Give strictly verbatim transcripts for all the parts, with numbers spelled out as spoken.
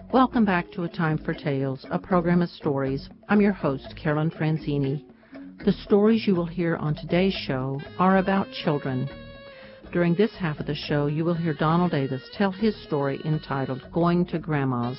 Welcome back to A Time for Tales, a program of stories. I'm your host, Carolyn Franzini. The stories you will hear on today's show are about children. During this half of the show, you will hear Donald Davis tell his story entitled Going to Grandma's.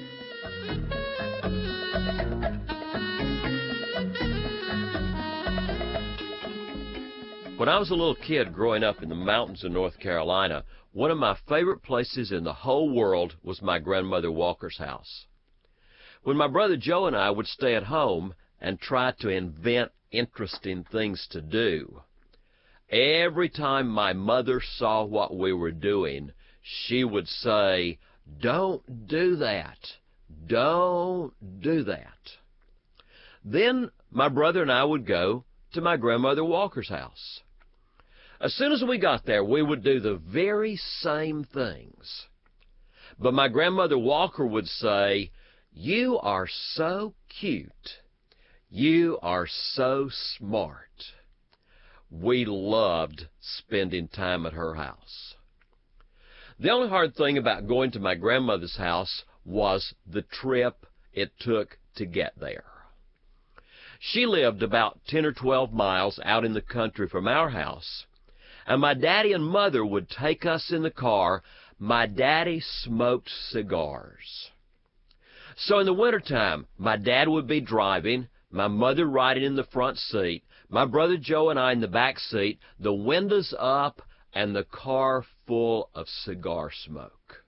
When I was a little kid growing up in the mountains of North Carolina, one of my favorite places in the whole world was my grandmother Walker's house. When my brother Joe and I would stay at home and try to invent interesting things to do, every time my mother saw what we were doing, she would say, "Don't do that. Don't do that." Then my brother and I would go to my grandmother Walker's house. As soon as we got there, we would do the very same things. But my grandmother Walker would say, "You are so cute. You are so smart." We loved spending time at her house. The only hard thing about going to my grandmother's house was the trip it took to get there. She lived about ten or twelve miles out in the country from our house, and my daddy and mother would take us in the car. My daddy smoked cigars. So in the wintertime, my dad would be driving, my mother riding in the front seat, my brother Joe and I in the back seat, the windows up, and the car full of cigar smoke.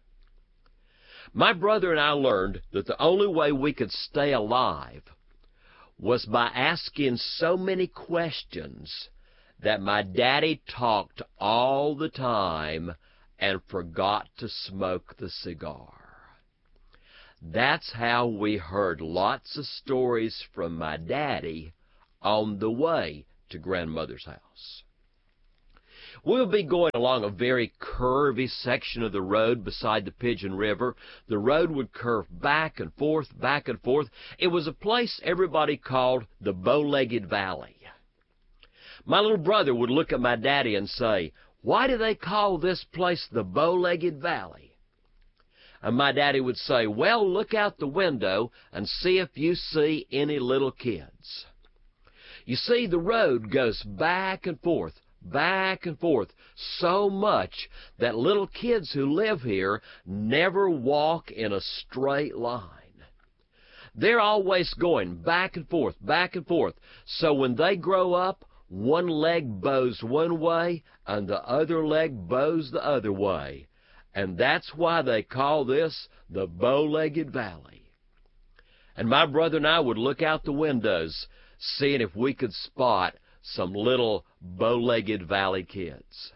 My brother and I learned that the only way we could stay alive was by asking so many questions that my daddy talked all the time and forgot to smoke the cigar. That's how we heard lots of stories from my daddy on the way to grandmother's house. We'll be going along a very curvy section of the road beside the Pigeon River. The road would curve back and forth, back and forth. It was a place everybody called the Bow-Legged Valley. My little brother would look at my daddy and say, "Why do they call this place the Bow-Legged Valley?" And my daddy would say, "Well, look out the window and see if you see any little kids." You see, the road goes back and forth, back and forth, so much that little kids who live here never walk in a straight line. They're always going back and forth, back and forth. So when they grow up, one leg bows one way and the other leg bows the other way. And that's why they call this the Bow-Legged Valley. And my brother and I would look out the windows, seeing if we could spot some little Bow-Legged Valley kids.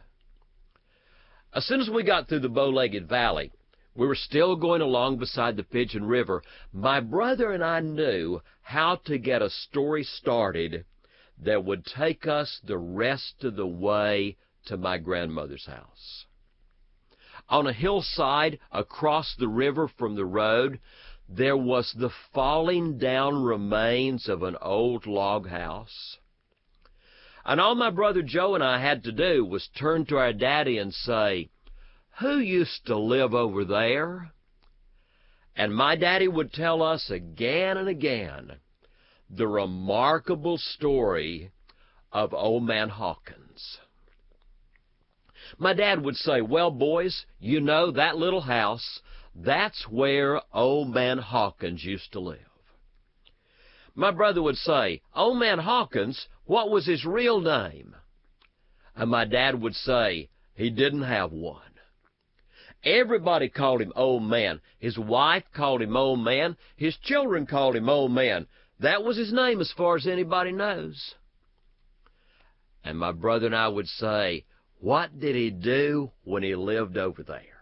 As soon as we got through the Bow-Legged Valley, we were still going along beside the Pigeon River. My brother and I knew how to get a story started that would take us the rest of the way to my grandmother's house. On a hillside across the river from the road, there was the falling down remains of an old log house. And all my brother Joe and I had to do was turn to our daddy and say, "Who used to live over there?" And my daddy would tell us again and again the remarkable story of Old Man Hawkins. My dad would say, "Well, boys, you know that little house, that's where Old Man Hawkins used to live." My brother would say, "Old Man Hawkins, what was his real name?" And my dad would say, "He didn't have one." Everybody called him Old Man. His wife called him Old Man. His children called him Old Man. That was his name as far as anybody knows. And my brother and I would say, "What did he do when he lived over there?"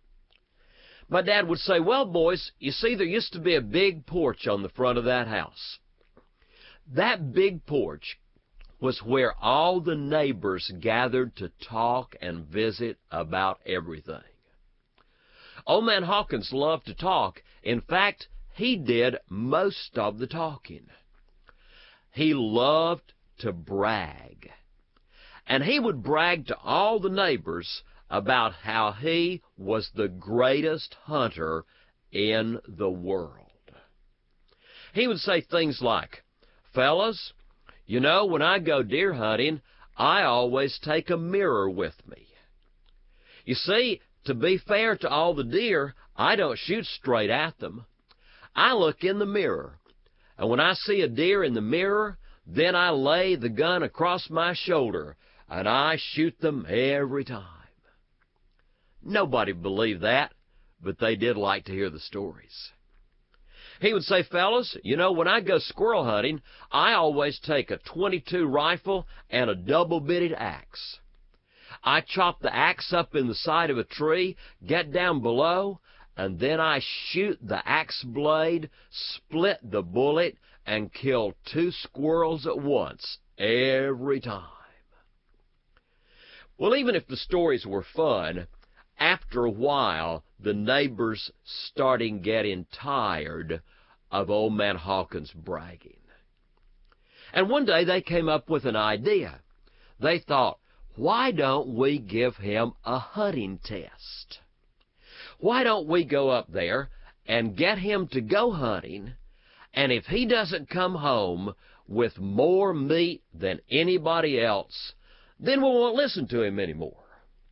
My dad would say, "Well, boys, you see, there used to be a big porch on the front of that house. That big porch was where all the neighbors gathered to talk and visit about everything. Old Man Hawkins loved to talk. In fact, he did most of the talking. He loved to brag. And he would brag to all the neighbors about how he was the greatest hunter in the world. He would say things like, "Fellas, you know, when I go deer hunting, I always take a mirror with me. You see, to be fair to all the deer, I don't shoot straight at them. I look in the mirror, and when I see a deer in the mirror, then I lay the gun across my shoulder, and I shoot them every time." Nobody believed that, but they did like to hear the stories. He would say, "Fellas, you know, when I go squirrel hunting, I always take a twenty-two rifle and a double-bitted axe. I chop the axe up in the side of a tree, get down below, and then I shoot the axe blade, split the bullet, and kill two squirrels at once every time." Well, even if the stories were fun, after a while, the neighbors started getting tired of Old Man Hawkins bragging. And one day they came up with an idea. They thought, why don't we give him a hunting test? Why don't we go up there and get him to go hunting, and if he doesn't come home with more meat than anybody else, then we won't listen to him anymore.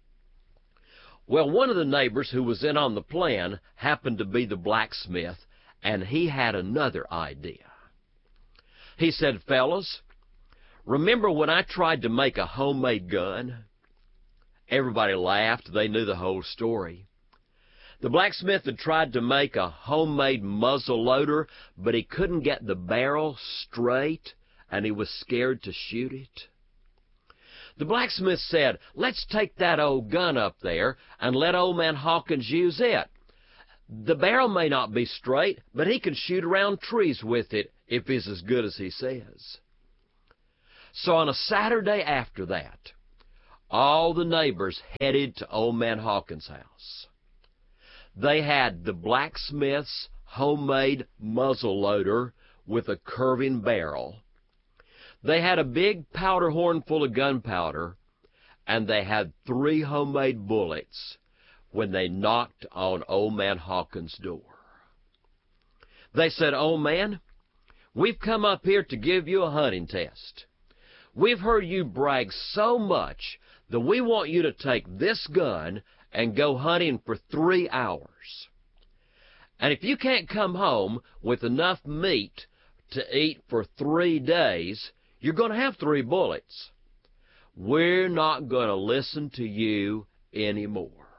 Well, one of the neighbors who was in on the plan happened to be the blacksmith, and he had another idea. He said, "Fellas, remember when I tried to make a homemade gun?" Everybody laughed. They knew the whole story. The blacksmith had tried to make a homemade muzzle loader, but he couldn't get the barrel straight, and he was scared to shoot it. The blacksmith said, "Let's take that old gun up there and let Old Man Hawkins use it. The barrel may not be straight, but he can shoot around trees with it if he's as good as he says." So on a Saturday after that, all the neighbors headed to Old Man Hawkins' house. They had the blacksmith's homemade muzzle loader with a curving barrel. They had a big powder horn full of gunpowder, and they had three homemade bullets when they knocked on Old Man Hawkins' door. They said, "Old Man, we've come up here to give you a hunting test. We've heard you brag so much that we want you to take this gun and go hunting for three hours. And if you can't come home with enough meat to eat for three days, you're going to have three bullets. We're not going to listen to you anymore."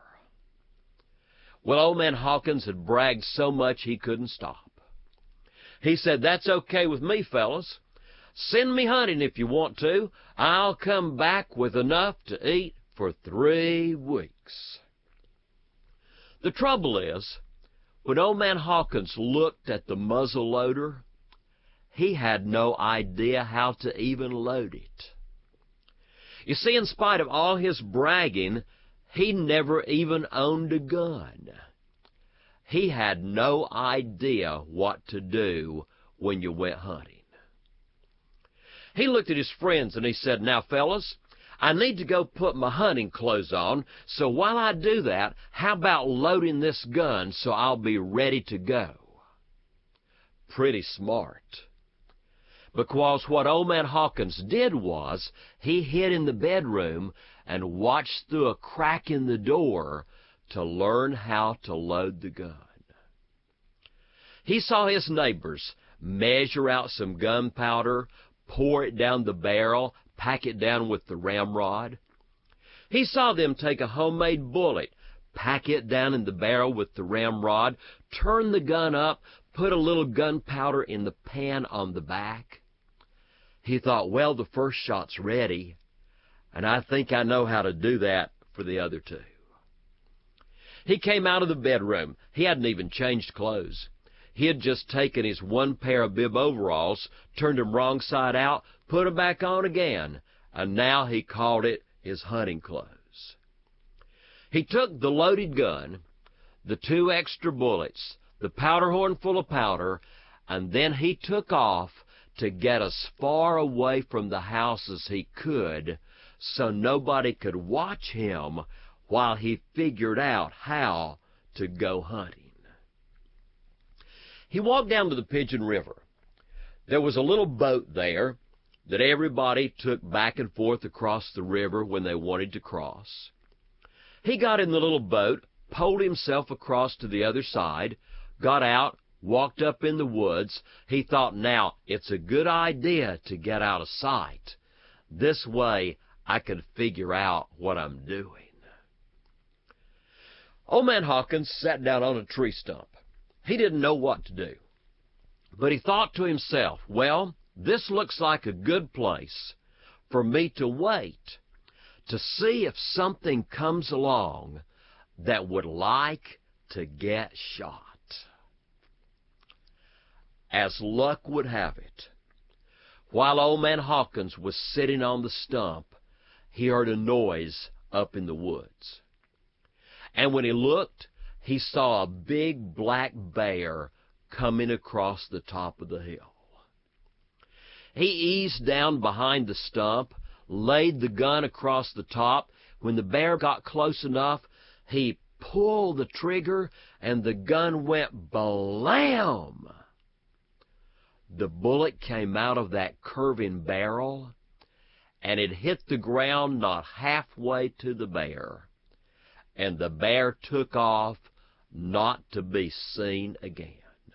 Well, Old Man Hawkins had bragged so much he couldn't stop. He said, "That's okay with me, fellas. Send me hunting if you want to. I'll come back with enough to eat for three weeks." The trouble is, when Old Man Hawkins looked at the muzzle loader, he had no idea how to even load it. You see, in spite of all his bragging, he never even owned a gun. He had no idea what to do when you went hunting. He looked at his friends and he said, "Now, fellas, I need to go put my hunting clothes on, so while I do that, how about loading this gun so I'll be ready to go?" Pretty smart. Because what Old Man Hawkins did was, he hid in the bedroom and watched through a crack in the door to learn how to load the gun. He saw his neighbors measure out some gunpowder, pour it down the barrel, pack it down with the ramrod. He saw them take a homemade bullet, pack it down in the barrel with the ramrod, turn the gun up, put a little gunpowder in the pan on the back. He thought, well, the first shot's ready, and I think I know how to do that for the other two. He came out of the bedroom. He hadn't even changed clothes. He had just taken his one pair of bib overalls, turned them wrong side out, put them back on again, and now he called it his hunting clothes. He took the loaded gun, the two extra bullets, the powder horn full of powder, and then he took off to get as far away from the house as he could so nobody could watch him while he figured out how to go hunting. He walked down to the Pigeon River. There was a little boat there that everybody took back and forth across the river when they wanted to cross. He got in the little boat, poled himself across to the other side, got out, walked up in the woods. He thought, now, it's a good idea to get out of sight. This way I can figure out what I'm doing. Old Man Hawkins sat down on a tree stump. He didn't know what to do. But he thought to himself, well, this looks like a good place for me to wait to see if something comes along that would like to get shot. As luck would have it, while Old Man Hawkins was sitting on the stump, he heard a noise up in the woods. And when he looked, he saw a big black bear coming across the top of the hill. He eased down behind the stump, laid the gun across the top. When the bear got close enough, he pulled the trigger, and the gun went blam! The bullet came out of that curving barrel, and it hit the ground not halfway to the bear. And the bear took off, not to be seen again.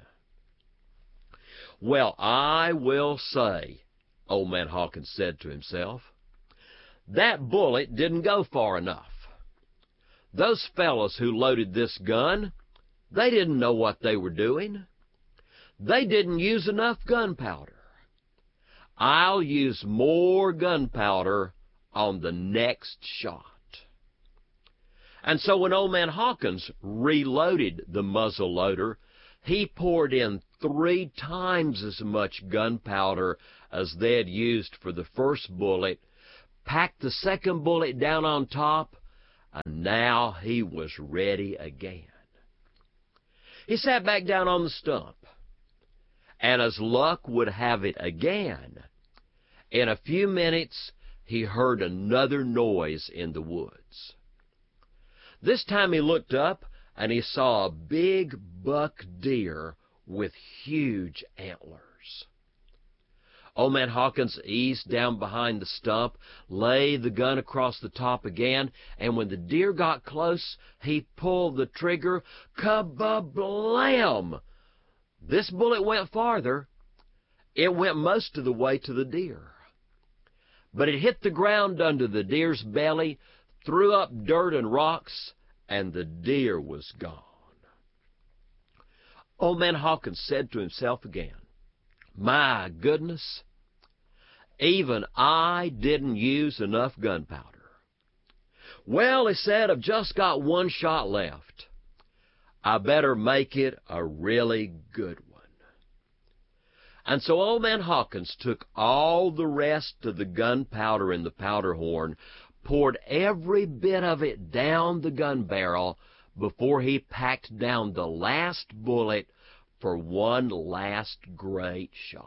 Well, I will say, Old Man Hawkins said to himself, that bullet didn't go far enough. Those fellows who loaded this gun, they didn't know what they were doing. They didn't use enough gunpowder. I'll use more gunpowder on the next shot. And so when Old Man Hawkins reloaded the muzzle loader, he poured in three times as much gunpowder as they had used for the first bullet, packed the second bullet down on top, and now he was ready again. He sat back down on the stump, and as luck would have it again, in a few minutes he heard another noise in the woods. This time he looked up, and he saw a big buck deer with huge antlers. Old Man Hawkins eased down behind the stump, laid the gun across the top again, and when the deer got close, he pulled the trigger. Kablam! This bullet went farther. It went most of the way to the deer. But it hit the ground under the deer's belly, threw up dirt and rocks, and the deer was gone. Old Man Hawkins said to himself again, my goodness, even I didn't use enough gunpowder. Well, he said, I've just got one shot left. I better make it a really good one. And so Old Man Hawkins took all the rest of the gunpowder in the powder horn, poured every bit of it down the gun barrel before he packed down the last bullet for one last great shot.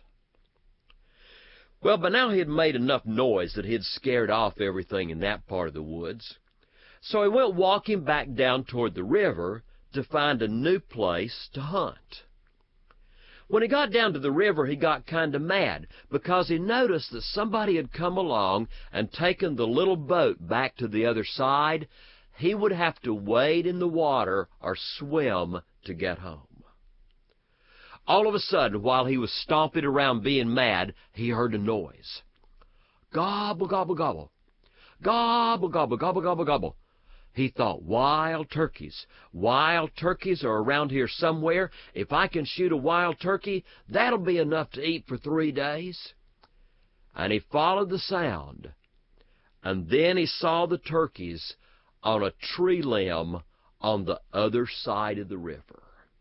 Well, by now he had made enough noise that he had scared off everything in that part of the woods. So he went walking back down toward the river to find a new place to hunt. When he got down to the river, he got kind of mad because he noticed that somebody had come along and taken the little boat back to the other side. He would have to wade in the water or swim to get home. All of a sudden, while he was stomping around being mad, he heard a noise. Gobble, gobble, gobble. Gobble, gobble, gobble, gobble, gobble. He thought, wild turkeys. Wild turkeys are around here somewhere. If I can shoot a wild turkey, that'll be enough to eat for three days. And he followed the sound. And then he saw the turkeys on a tree limb on the other side of the river.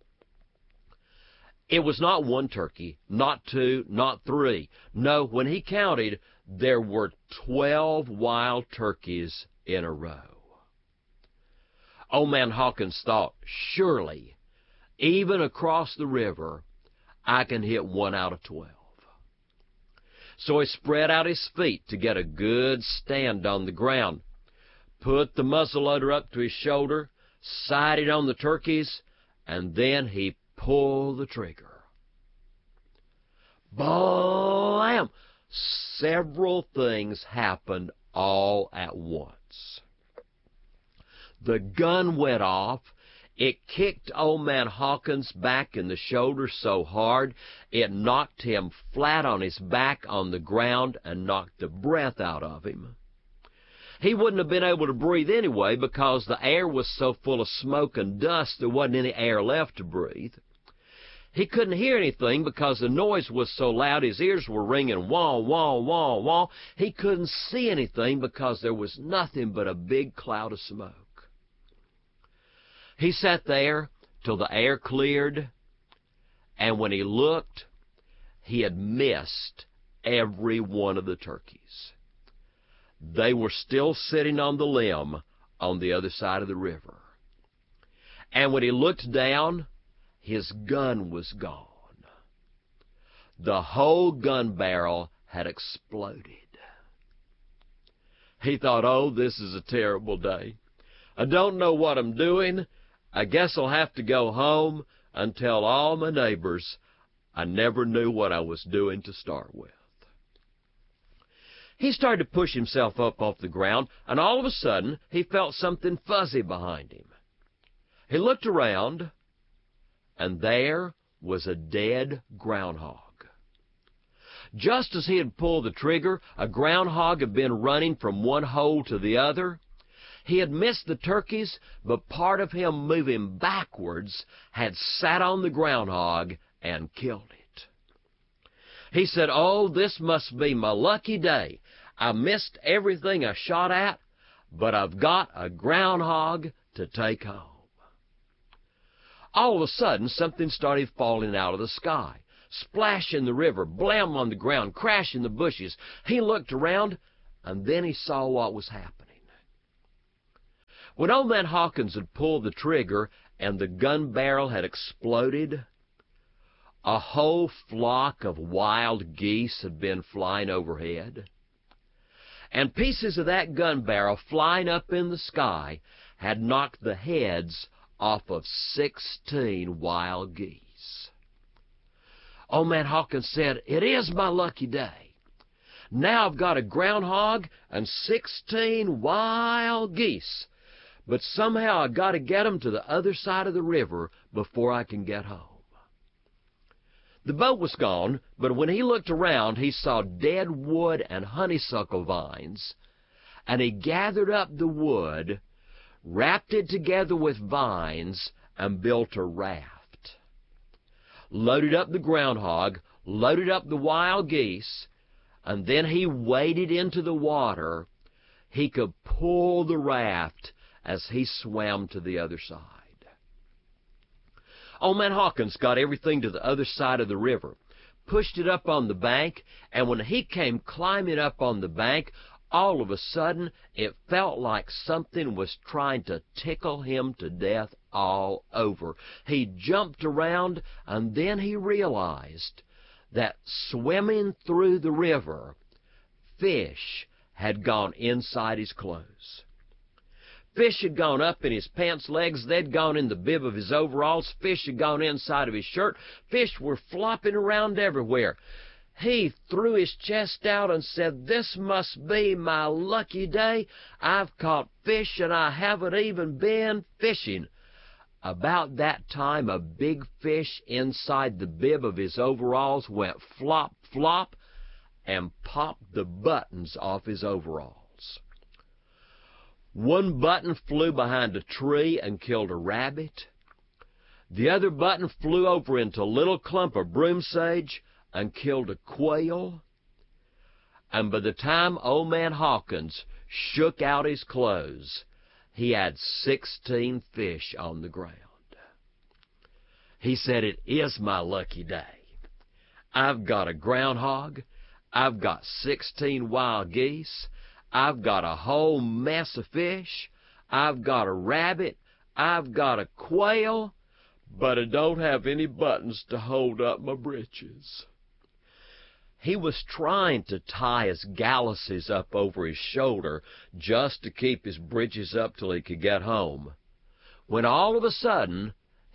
It was not one turkey, not two, not three. No, when he counted, there were twelve wild turkeys in a row. Old Man Hawkins thought, surely, even across the river, I can hit one out of twelve. So he spread out his feet to get a good stand on the ground, put the muzzleloader up to his shoulder, sighted on the turkeys, and then he pull the trigger. Blam! Several things happened all at once. The gun went off. It kicked old man Hawkins back in the shoulder so hard it knocked him flat on his back on the ground and knocked the breath out of him. He wouldn't have been able to breathe anyway because the air was so full of smoke and dust there wasn't any air left to breathe. He couldn't hear anything because the noise was so loud his ears were ringing, wah, wah, wah, wah. He couldn't see anything because there was nothing but a big cloud of smoke. He sat there till the air cleared, and when he looked, he had missed every one of the turkeys. They were still sitting on the limb on the other side of the river. And when he looked down, his gun was gone. The whole gun barrel had exploded. He thought, oh, this is a terrible day. I don't know what I'm doing. I guess I'll have to go home and tell all my neighbors I never knew what I was doing to start with. He started to push himself up off the ground, and all of a sudden he felt something fuzzy behind him. He looked around, and there was a dead groundhog. Just as he had pulled the trigger, a groundhog had been running from one hole to the other. He had missed the turkeys, but part of him moving backwards had sat on the groundhog and killed it. He said, oh, this must be my lucky day. I missed everything I shot at, but I've got a groundhog to take home. All of a sudden, something started falling out of the sky. Splash in the river, blam on the ground, crash in the bushes. He looked around, and then he saw what was happening. When old man Hawkins had pulled the trigger and the gun barrel had exploded, a whole flock of wild geese had been flying overhead. And pieces of that gun barrel flying up in the sky had knocked the heads off of sixteen wild geese. Old man Hawkins said, it is my lucky day. Now I've got a groundhog and sixteen wild geese. But somehow I got to get them to the other side of the river before I can get home. The boat was gone, but when he looked around, he saw dead wood and honeysuckle vines, and he gathered up the wood, wrapped it together with vines, and built a raft. Loaded up the groundhog, loaded up the wild geese, and then he waded into the water. He could pull the raft as he swam to the other side. Old man Hawkins got everything to the other side of the river, pushed it up on the bank, and when he came climbing up on the bank, all of a sudden it felt like something was trying to tickle him to death all over. He jumped around, and then he realized that swimming through the river, fish had gone inside his clothes. Fish had gone up in his pants legs. They'd gone in the bib of his overalls. Fish had gone inside of his shirt. Fish were flopping around everywhere. He threw his chest out and said, this must be my lucky day. I've caught fish and I haven't even been fishing. About that time, a big fish inside the bib of his overalls went flop, flop, and popped the buttons off his overalls. One button flew behind a tree and killed a rabbit. The other button flew over into a little clump of broom sage and killed a quail. And by the time old man Hawkins shook out his clothes, he had sixteen fish on the ground. He said, it is my lucky day. I've got a groundhog. I've got sixteen wild geese. I've got a whole mess of fish. I've got a rabbit. I've got a quail. But I don't have any buttons to hold up my breeches. He was trying to tie his galluses up over his shoulder just to keep his breeches up till he could get home, when all of a sudden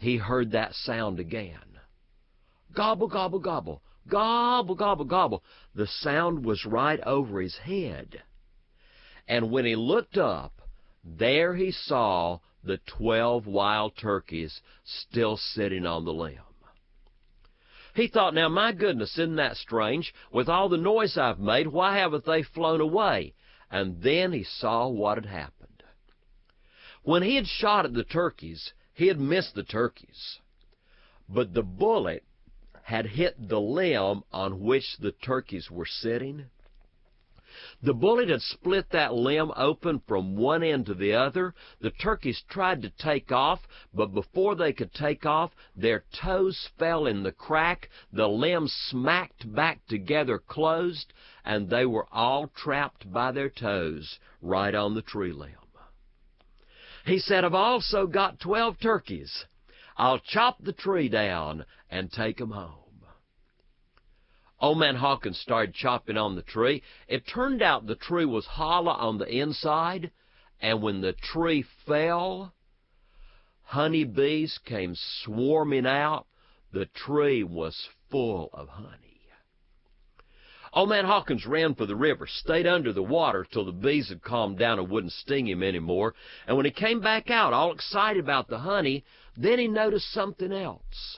he heard that sound again. Gobble, gobble, gobble, gobble, gobble, gobble. The sound was right over his head. And when he looked up, there he saw the twelve wild turkeys still sitting on the limb. He thought, now, my goodness, isn't that strange? With all the noise I've made, why haven't they flown away? And then he saw what had happened. When he had shot at the turkeys, he had missed the turkeys. But the bullet had hit the limb on which the turkeys were sitting. The bullet had split that limb open from one end to the other. The turkeys tried to take off, but before they could take off, their toes fell in the crack, the limbs smacked back together closed, and they were all trapped by their toes right on the tree limb. He said, I've also got twelve turkeys. I'll chop the tree down and take 'em home. Old Man Hawkins started chopping on the tree. It turned out the tree was hollow on the inside, and when the tree fell, honeybees came swarming out. The tree was full of honey. Old Man Hawkins ran for the river, stayed under the water till the bees had calmed down and wouldn't sting him anymore. And when he came back out, all excited about the honey, then he noticed something else.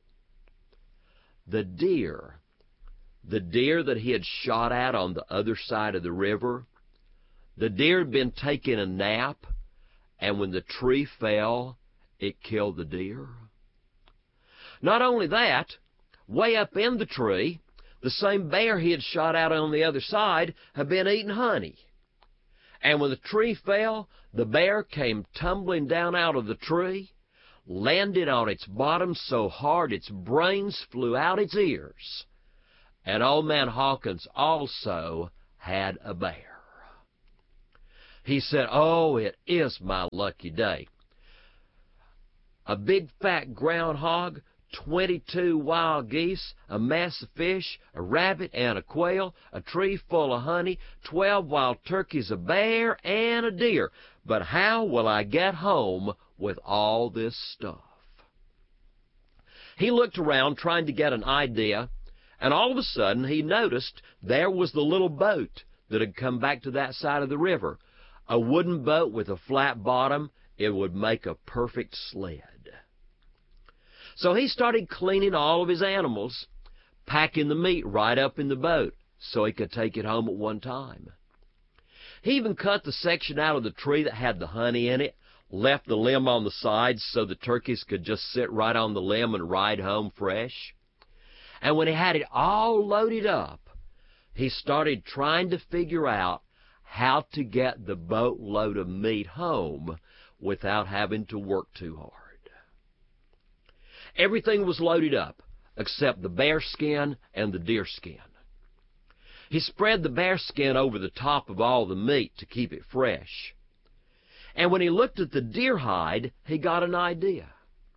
The deer The deer that he had shot at on the other side of the river, the deer had been taking a nap, and when the tree fell, it killed the deer. Not only that, way up in the tree, the same bear he had shot at on the other side had been eating honey. And when the tree fell, the bear came tumbling down out of the tree, landed on its bottom so hard its brains flew out its ears. And Old Man Hawkins also had a bear. He said, oh, it is my lucky day. A big fat groundhog, twenty-two wild geese, a mess of fish, a rabbit and a quail, a tree full of honey, twelve wild turkeys, a bear, and a deer. But how will I get home with all this stuff? He looked around trying to get an idea. And all of a sudden, he noticed there was the little boat that had come back to that side of the river. A wooden boat with a flat bottom. It would make a perfect sled. So he started cleaning all of his animals, packing the meat right up in the boat so he could take it home at one time. He even cut the section out of the tree that had the honey in it, left the limb on the sides so the turkeys could just sit right on the limb and ride home fresh. And when he had it all loaded up, he started trying to figure out how to get the boatload of meat home without having to work too hard. Everything was loaded up except the bear skin and the deer skin. He spread the bear skin over the top of all the meat to keep it fresh. And when he looked at the deer hide, he got an idea.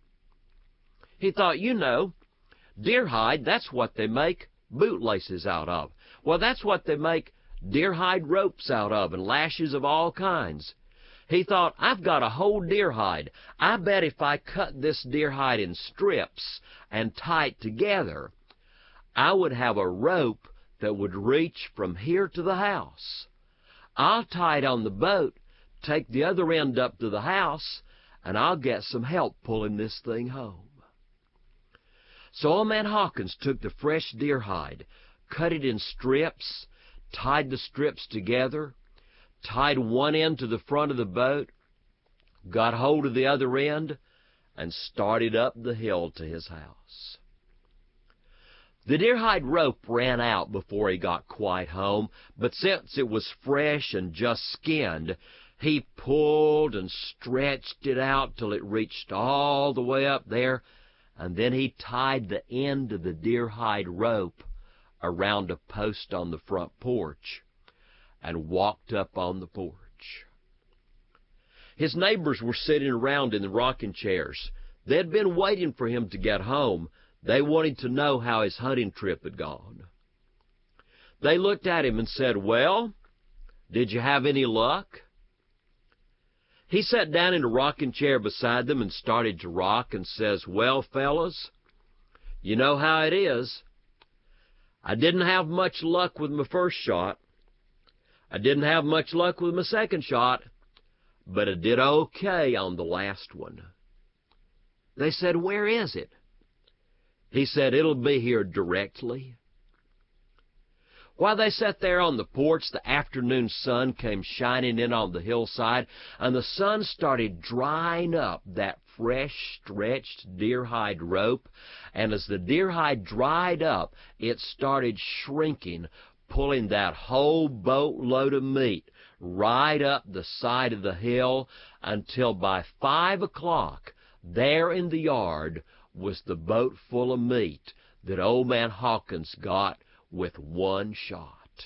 He thought, you know, deer hide, that's what they make bootlaces out of. Well, that's what they make deer hide ropes out of and lashes of all kinds. He thought, I've got a whole deer hide. I bet if I cut this deer hide in strips and tie it together, I would have a rope that would reach from here to the house. I'll tie it on the boat, take the other end up to the house, and I'll get some help pulling this thing home. So Old Man Hawkins took the fresh deer hide, cut it in strips, tied the strips together, tied one end to the front of the boat, got hold of the other end, and started up the hill to his house. The deer hide rope ran out before he got quite home, but since it was fresh and just skinned, he pulled and stretched it out till it reached all the way up there, and then he tied the end of the deer hide rope around a post on the front porch and walked up on the porch. His neighbors were sitting around in the rocking chairs. They had been waiting for him to get home. They wanted to know how his hunting trip had gone. They looked at him and said, well, did you have any luck? He sat down in a rocking chair beside them and started to rock and says, "Well, fellas, you know how it is. I didn't have much luck with my first shot. I didn't have much luck with my second shot, but I did okay on the last one." They said, "Where is it?" He said, "It'll be here directly." While they sat there on the porch, the afternoon sun came shining in on the hillside, and the sun started drying up that fresh, stretched deer hide rope. And as the deer hide dried up, it started shrinking, pulling that whole boatload of meat right up the side of the hill, until by five o'clock, there in the yard was the boat full of meat that Old Man Hawkins got with one shot.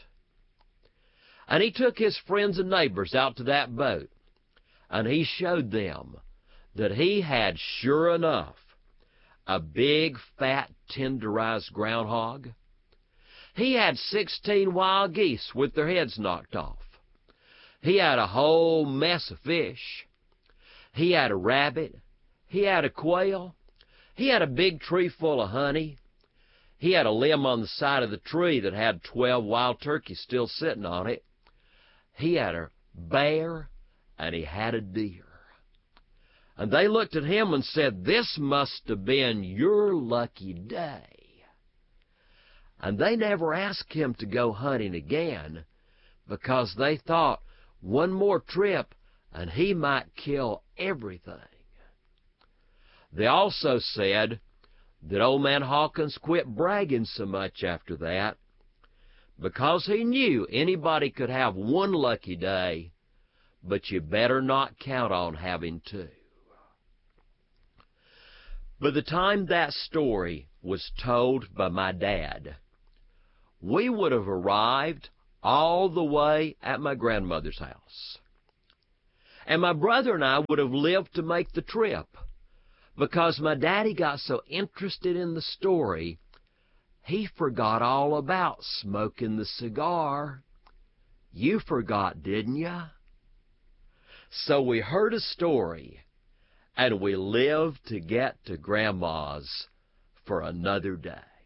And he took his friends and neighbors out to that boat, and he showed them that he had, sure enough, a big, fat, tenderized groundhog. He had sixteen wild geese with their heads knocked off. He had a whole mess of fish. He had a rabbit. He had a quail. He had a big tree full of honey. He had a limb on the side of the tree that had twelve wild turkeys still sitting on it. He had a bear, and he had a deer. And they looked at him and said, "This must have been your lucky day." And they never asked him to go hunting again, because they thought one more trip and he might kill everything. They also said that Old Man Hawkins quit bragging so much after that, because he knew anybody could have one lucky day, but you better not count on having two. By the time that story was told by my dad, we would have arrived all the way at my grandmother's house. And my brother and I would have lived to make the trip, because my daddy got so interested in the story, he forgot all about smoking the cigar. You forgot, didn't you? So we heard a story, and we lived to get to Grandma's for another day.